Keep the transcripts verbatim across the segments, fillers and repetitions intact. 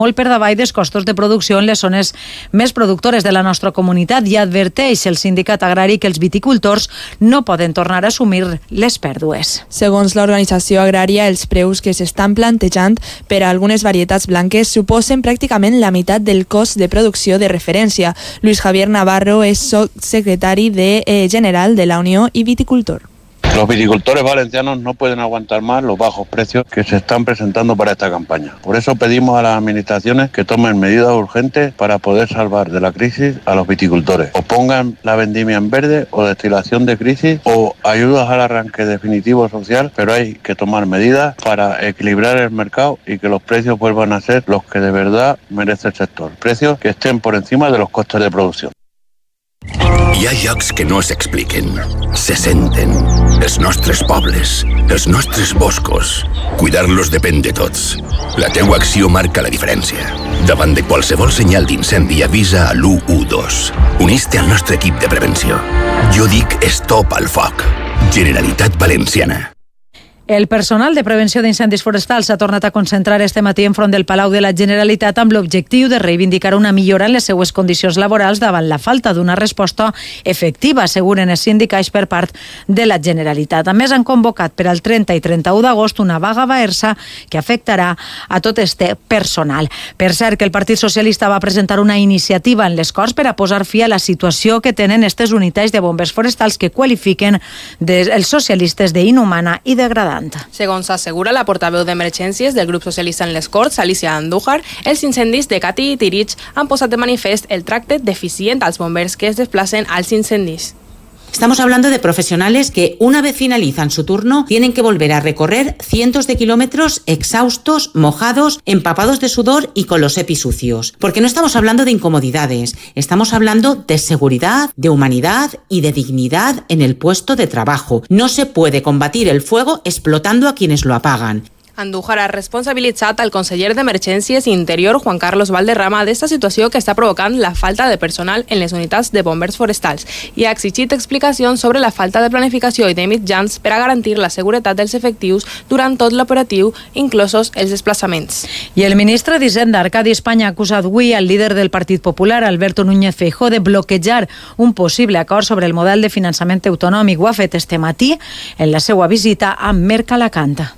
molt per davall dels costos de producció en les zones més productores de la nostra comunitat i adverteix el sindicat agrari que els viticultors no poden tornar a assumir les pèrdues. Segons l'organització agrària, els preus que s'estan plantejant per a algunes varietats blanques suposen pràcticament la meitat del cost de producció de referència. Luis Javier Navarro és secretari de, eh, general de la Unió i Viticultor. Los viticultores valencianos no pueden aguantar más los bajos precios que se están presentando para esta campaña. Por eso pedimos a las administraciones que tomen medidas urgentes para poder salvar de la crisis a los viticultores. O pongan la vendimia en verde o destilación de crisis o ayudas al arranque definitivo social, pero hay que tomar medidas para equilibrar el mercado y que los precios vuelvan a ser los que de verdad merece el sector. Precios que estén por encima de los costes de producción. Hi ha llocs que no s'expliquen, se senten. Els nostres pobles, els nostres boscos. Cuidar-los depèn de tots. La teua acció marca la diferència. Davant de qualsevol senyal d'incendi avisa a l'u u dos. Unís-te al nostre equip de prevenció. Jo dic stop al foc. Generalitat Valenciana. El personal de prevenció d'incendis forestals s'ha tornat a concentrar este matí enfront del Palau de la Generalitat amb l'objectiu de reivindicar una millora en les seues condicions laborals davant la falta d'una resposta efectiva, asseguren els sindicats per part de la Generalitat. A més, han convocat per al trenta i trenta-u d'agost una vaga baersa que afectarà a tot este personal. Per cert, que el Partit Socialista va presentar una iniciativa en les Corts per a posar fi a la situació que tenen aquestes unitats de bombers forestals que qualifiquen els socialistes d'inhumana i degradant. Segons assegura la portaveu d'Emergències del grup socialista en les Corts, Alicia Andújar, els incendis de Cati i Tirich han posat de manifest el tracte deficient als bombers que es desplacen als incendis. Estamos hablando de profesionales que una vez finalizan su turno tienen que volver a recorrer cientos de kilómetros exhaustos, mojados, empapados de sudor y con los E P I sucios. Porque no estamos hablando de incomodidades, estamos hablando de seguridad, de humanidad y de dignidad en el puesto de trabajo. No se puede combatir el fuego explotando a quienes lo apagan. Andújar ha responsabilitzat al conseller d'Emergències i Interior, Juan Carlos Valderrama, d'esta situació que està provocant la falta de personal en les unitats de bombers forestals i ha exigit explicacions sobre la falta de planificació i de mitjans per a garantir la seguretat dels efectius durant tot l'operatiu, inclosos els desplaçaments. I el ministre d'Hisenda, Arcadi Espanya, ha acusat avui al líder del Partit Popular, Alberto Núñez Feijóo, de bloquejar un possible acord sobre el model de finançament autonòmic. Ho ha fet este matí en la seva visita a Mercalacanta.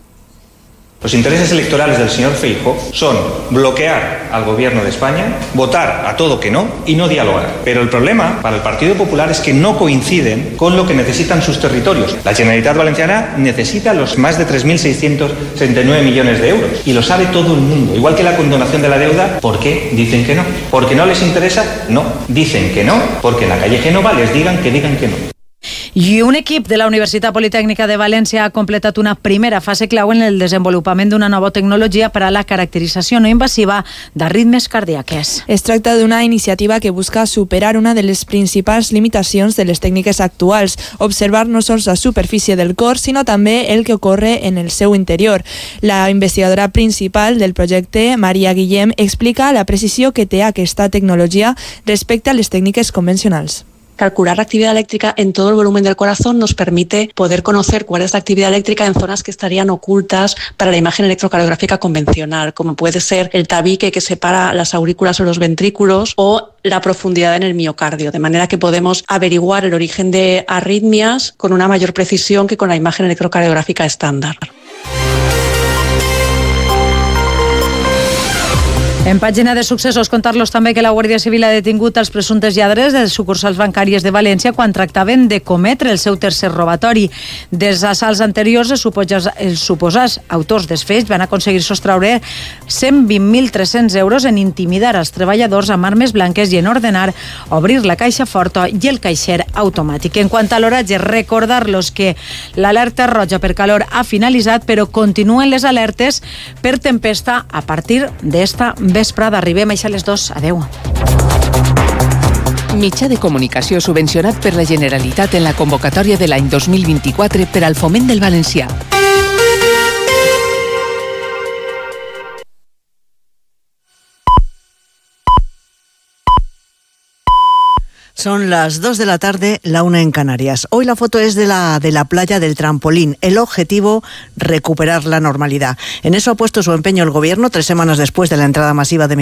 Los intereses electorales del señor Feijóo son bloquear al gobierno de España, votar a todo que no y no dialogar. Pero el problema para el Partido Popular es que no coinciden con lo que necesitan sus territorios. La Generalitat Valenciana necesita los más de tres mil seiscientos treinta y nueve millones de euros y lo sabe todo el mundo. Igual que la condonación de la deuda, ¿por qué dicen que no? ¿Porque no les interesa? No. Dicen que no, porque en la calle Génova les digan que digan que no. I un equip de la Universitat Politècnica de València ha completat una primera fase clau en el desenvolupament d'una nova tecnologia per a la caracterització no invasiva d'arritmes cardíaques. Es tracta d'una iniciativa que busca superar una de les principals limitacions de les tècniques actuals, observar no sols la superfície del cor, sinó també el que ocorre en el seu interior. La investigadora principal del projecte, Maria Guillem, explica la precisió que té aquesta tecnologia respecte a les tècniques convencionals. Calcular la actividad eléctrica en todo el volumen del corazón nos permite poder conocer cuál es la actividad eléctrica en zonas que estarían ocultas para la imagen electrocardiográfica convencional, como puede ser el tabique que separa las aurículas o los ventrículos o la profundidad en el miocardio, de manera que podemos averiguar el origen de arritmias con una mayor precisión que con la imagen electrocardiográfica estándar. En pàgina de successos, contar-los també que la Guàrdia Civil ha detingut els presumptes lladres de les sucursals bancàries de València quan tractaven de cometre el seu tercer robatori. Des assalts anteriors, els suposats, els suposats autors dels fets van aconseguir sostraure cent vint mil tres-cents euros en intimidar els treballadors amb armes blanques i en ordenar obrir la caixa forta i el caixer automàtic. En quant a l'horatge, recordar-los que l'alerta roja per calor ha finalitzat, però continuen les alertes per tempesta a partir d'esta vesprada. Arribem a les dos. Adeu. Mitjà de comunicació subvencionat per la Generalitat en la convocatòria de l'any dos mil vint-i-quatre per al foment del valencià. Son las dos de la tarde, la una en Canarias. Hoy la foto es de la, de la playa del Trampolín. El objetivo, recuperar la normalidad. En eso ha puesto su empeño el Gobierno tres semanas después de la entrada masiva de